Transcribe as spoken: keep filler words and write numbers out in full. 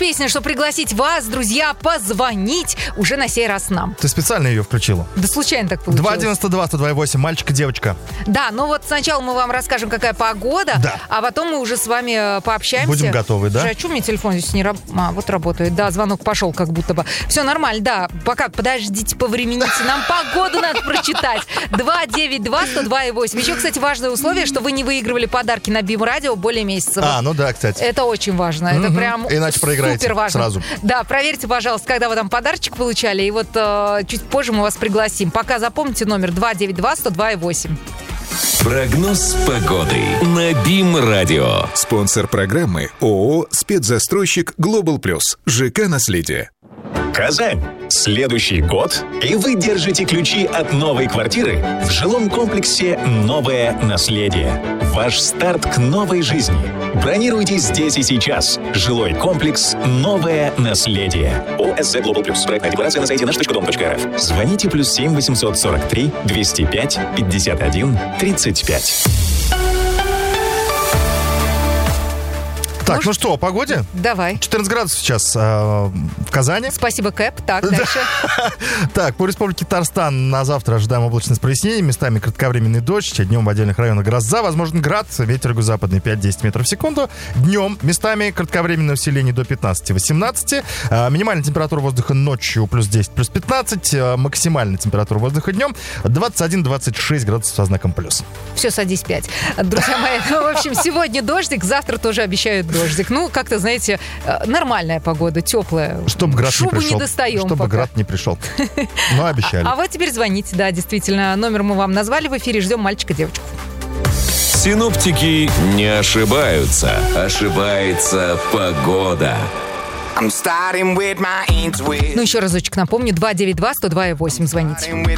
песня, чтобы пригласить вас, друзья, позвонить уже на сей раз нам. Ты специально ее включила? Да случайно так получилось. два девяносто два сто два восемь, мальчик и девочка. Да, ну вот сначала мы вам расскажем, какая погода, да. а потом мы уже с вами пообщаемся. Будем готовы, да? Слушай, а что у меня телефон здесь не работает? А, вот работает. Да, звонок пошел как будто бы. Все нормально, да. Пока, подождите, повремените. Нам погоду надо прочитать. два девять два сто два восемь. Еще, кстати, важное условие, что вы не выигрывали подарки на Бим-радио более месяца. А, ну да, кстати. Это очень важно. Это прям Иначе проиграете супер важно. Сразу. Да, проверьте, пожалуйста, когда вы там подарочек получали. И вот э, чуть позже мы вас пригласим. Пока запомните номер два девять два сто два восемь. Прогноз погоды на Бим-радио. Спонсор программы ООО «Спецзастройщик Глобал Плюс». ЖК «Наследие». Казань. Следующий год, и вы держите ключи от новой квартиры в жилом комплексе «Новое наследие». Ваш старт к новой жизни. Бронируйте здесь и сейчас. Жилой комплекс «Новое наследие». ОСЗ Global Plus. Проектная декларация на сайте наш точка дом точка рф. Звоните плюс семь восемьсот сорок три двести пять пятьдесят один тридцать пять. Так, ну что, о погоде? Давай. четырнадцать градусов сейчас э, в Казани. Спасибо, Кэп. Так, дальше. Так, по республике Татарстан на завтра ожидаем облачность с прояснением. Местами кратковременный дождь. Днем в отдельных районах гроза. Возможен град. Ветер юго-западный пять-десять метров в секунду. Днем местами кратковременное усиление до пятнадцать-восемнадцать. Э, минимальная температура воздуха ночью плюс десять, плюс пятнадцать. Э, максимальная температура воздуха днем двадцать один - двадцать шесть градусов со знаком плюс. Все, садись пять. Друзья мои, в общем, сегодня дождик, завтра тоже обещают дождь. Дождик. Ну, как-то, знаете, нормальная погода, теплая. Чтобы град Шубу не пришел. не достаем Чтобы пока. град не пришел. Но обещали. А вот теперь звоните, да, действительно. Номер мы вам назвали в эфире. Ждем мальчика-девочку. Синоптики не ошибаются. Ошибается погода. Ну, еще разочек напомню. два девять два сто два восемь звоните.